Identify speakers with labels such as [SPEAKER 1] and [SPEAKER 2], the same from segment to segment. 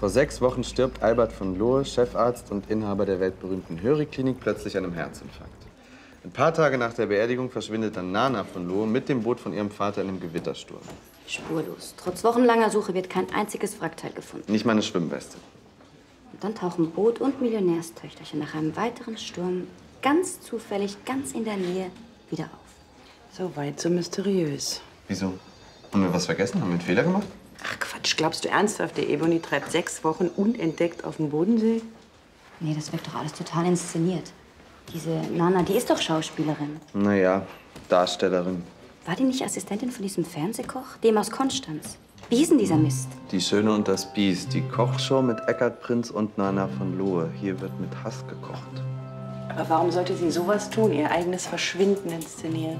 [SPEAKER 1] Vor 6 Wochen stirbt Albert von Lohe, Chefarzt und Inhaber der weltberühmten Höri-Klinik, plötzlich an einem Herzinfarkt. Ein paar Tage nach der Beerdigung verschwindet dann Nana von Lohe mit dem Boot von ihrem Vater in einem Gewittersturm.
[SPEAKER 2] Spurlos. Trotz wochenlanger Suche wird kein einziges Wrackteil gefunden.
[SPEAKER 1] Nicht mal eine Schwimmweste.
[SPEAKER 2] Und dann tauchen Boot und Millionärstöchterchen nach einem weiteren Sturm ganz zufällig, ganz in der Nähe wieder auf.
[SPEAKER 3] So weit, so mysteriös.
[SPEAKER 1] Wieso? Haben wir was vergessen? Haben wir einen Fehler gemacht?
[SPEAKER 3] Ach Quatsch, glaubst du ernsthaft, der Ebony treibt 6 Wochen unentdeckt auf dem Bodensee?
[SPEAKER 2] Nee, das wirkt doch alles total inszeniert. Diese Nana, die ist doch Schauspielerin.
[SPEAKER 1] Naja, Darstellerin.
[SPEAKER 2] War die nicht Assistentin von diesem Fernsehkoch? Dem aus Konstanz. Wie hieß denn dieser Mist?
[SPEAKER 1] Die Schöne und das Biest. Die Kochshow mit Eckart Prinz und Nana von Lohe. Hier wird mit Hass gekocht.
[SPEAKER 3] Aber warum sollte sie sowas tun, ihr eigenes Verschwinden inszenieren?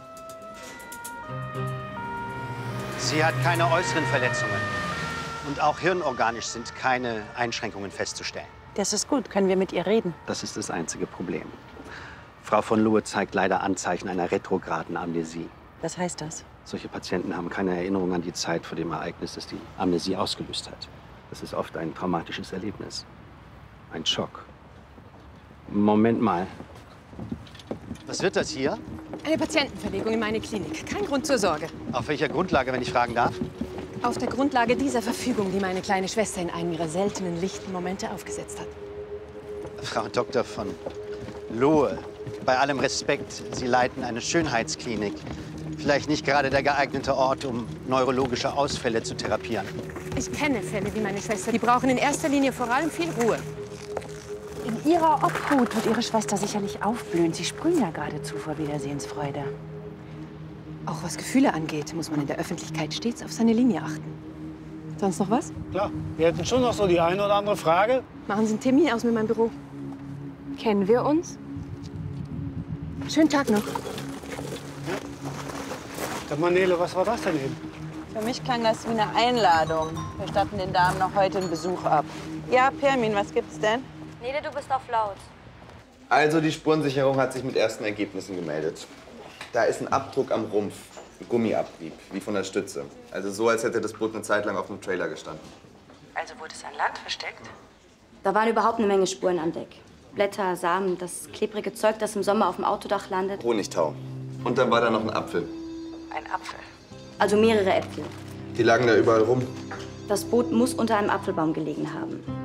[SPEAKER 4] Sie hat keine äußeren Verletzungen. Und auch hirnorganisch sind keine Einschränkungen festzustellen.
[SPEAKER 3] Das ist gut. Können wir mit ihr reden?
[SPEAKER 4] Das ist das einzige Problem. Frau von Lohe zeigt leider Anzeichen einer retrograden Amnesie.
[SPEAKER 3] Was heißt das?
[SPEAKER 4] Solche Patienten haben keine Erinnerung an die Zeit vor dem Ereignis, das die Amnesie ausgelöst hat. Das ist oft ein traumatisches Erlebnis. Ein Schock. Moment mal. Was wird das hier?
[SPEAKER 5] Eine Patientenverlegung in meine Klinik. Kein Grund zur Sorge.
[SPEAKER 4] Auf welcher Grundlage, wenn ich fragen darf?
[SPEAKER 5] Auf der Grundlage dieser Verfügung, die meine kleine Schwester in einem ihrer seltenen lichten Momente aufgesetzt hat.
[SPEAKER 4] Frau Dr. von Lohe, bei allem Respekt, Sie leiten eine Schönheitsklinik. Vielleicht nicht gerade der geeignete Ort, um neurologische Ausfälle zu therapieren.
[SPEAKER 5] Ich kenne Fälle wie meine Schwester. Die brauchen in erster Linie vor allem viel Ruhe.
[SPEAKER 3] In ihrer Obhut wird ihre Schwester sicherlich aufblühen. Sie sprühen ja geradezu vor Wiedersehensfreude.
[SPEAKER 5] Auch was Gefühle angeht, muss man in der Öffentlichkeit stets auf seine Linie achten. Sonst noch was?
[SPEAKER 6] Klar, wir hätten schon noch so die eine oder andere Frage.
[SPEAKER 5] Machen Sie einen Termin aus mit meinem Büro. Kennen wir uns? Schönen Tag noch.
[SPEAKER 6] Der Manele, was war das denn eben?
[SPEAKER 3] Für mich klang das wie eine Einladung. Wir statten den Damen noch heute einen Besuch ab. Ja, Permin, was gibt's denn?
[SPEAKER 2] Nele, du bist auf laut.
[SPEAKER 1] Also, die Spurensicherung hat sich mit ersten Ergebnissen gemeldet. Da ist ein Abdruck am Rumpf, ein Gummiabrieb, wie von der Stütze. Also so, als hätte das Boot eine Zeit lang auf einem Trailer gestanden.
[SPEAKER 3] Also wurde es an Land versteckt?
[SPEAKER 2] Da waren überhaupt eine Menge Spuren an Deck. Blätter, Samen, das klebrige Zeug, das im Sommer auf dem Autodach landet.
[SPEAKER 1] Honigtau. Und dann war da noch ein Apfel.
[SPEAKER 3] Ein Apfel.
[SPEAKER 2] Also mehrere Äpfel.
[SPEAKER 1] Die lagen da überall rum.
[SPEAKER 2] Das Boot muss unter einem Apfelbaum gelegen haben.